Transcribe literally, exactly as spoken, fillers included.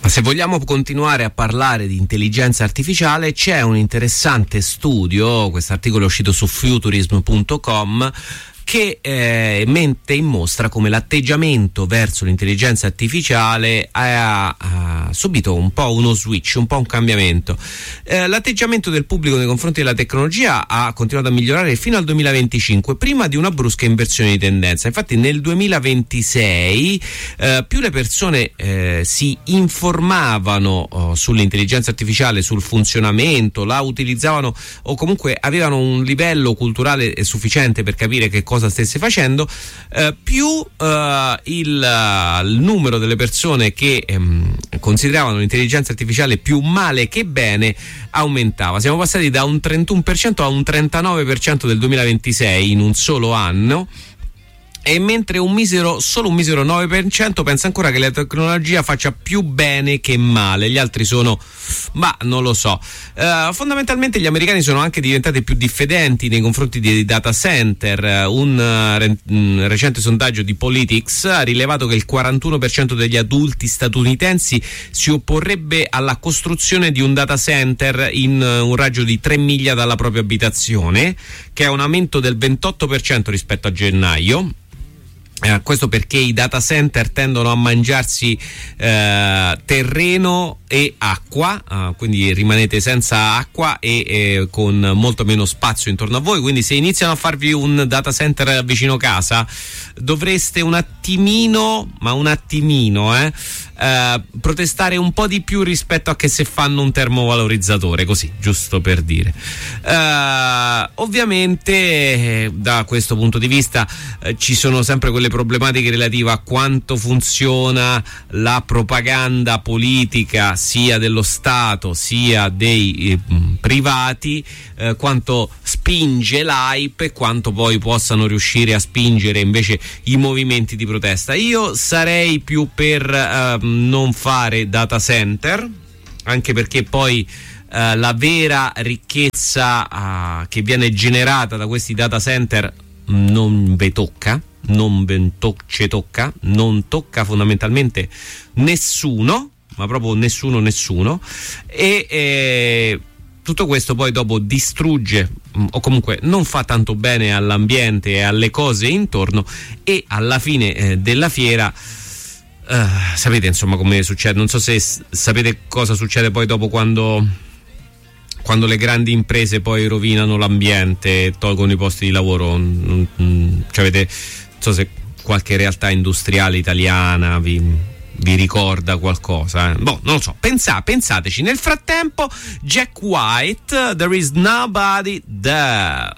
Se vogliamo continuare a parlare di intelligenza artificiale, c'è un interessante studio, questo articolo è uscito su futurism punto com, che eh, mette in mostra come l'atteggiamento verso l'intelligenza artificiale ha, ha subito un po' uno switch, un po' un cambiamento. Eh, l'atteggiamento del pubblico nei confronti della tecnologia ha continuato a migliorare fino al duemilaventicinque, prima di una brusca inversione di tendenza. Infatti nel duemilaventisei eh, più le persone eh, si informavano oh, sull'intelligenza artificiale, sul funzionamento, la utilizzavano o comunque avevano un livello culturale sufficiente per capire che cosa stesse facendo, eh, più eh, il, il numero delle persone che ehm, consideravano l'intelligenza artificiale più male che bene aumentava. Siamo passati da un trentuno per cento a un trentanove per cento del duemilaventisei in un solo anno, e mentre un misero, solo un misero nove per cento pensa ancora che la tecnologia faccia più bene che male. Gli altri sono, ma non lo so. Uh, fondamentalmente gli americani sono anche diventati più diffidenti nei confronti dei data center. Un uh, re- un recente sondaggio di Politics ha rilevato che il quarantuno per cento degli adulti statunitensi si opporrebbe alla costruzione di un data center in uh, un raggio di tre miglia dalla propria abitazione, che è un aumento del ventotto per cento rispetto a gennaio. Eh, questo perché i data center tendono a mangiarsi eh, terreno e acqua, eh, quindi rimanete senza acqua e eh, con molto meno spazio intorno a voi. Quindi se iniziano a farvi un data center vicino casa, dovreste un attimino, ma un attimino, eh, eh, protestare un po' di più rispetto a che se fanno un termovalorizzatore, così, giusto per dire. Eh, ovviamente eh, da questo punto di vista eh, ci sono sempre quelle problematiche relative a quanto funziona la propaganda politica sia dello Stato sia dei eh, privati, eh, quanto spinge l'hype e quanto poi possano riuscire a spingere invece i movimenti di protesta. Io sarei più per eh, non fare data center, anche perché poi eh, la vera ricchezza eh, che viene generata da questi data center non ve tocca, non ve to- ce tocca, non tocca fondamentalmente nessuno, ma proprio nessuno nessuno, e eh, tutto questo poi dopo distrugge o comunque non fa tanto bene all'ambiente e alle cose intorno, e alla fine eh, della fiera eh, sapete insomma come succede. Non so se s- sapete cosa succede poi dopo quando quando le grandi imprese poi rovinano l'ambiente e tolgono i posti di lavoro. Mm, mm, cioè avete, non so se qualche realtà industriale italiana vi, vi ricorda qualcosa, eh? Boh, non lo so, Pensa, pensateci. Nel frattempo Jack White, There is Nobody There.